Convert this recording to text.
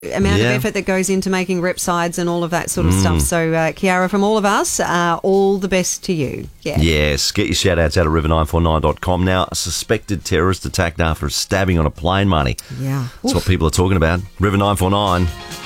amount of effort that goes into making Repsides and all of that sort of stuff. So, Kiara, from all of us, all the best to you. Yeah. Yes, get your shout-outs out at river949.com. Now, a suspected terrorist attacked after a stabbing on a plane, Marnie. Yeah. That's what people are talking about. River 949.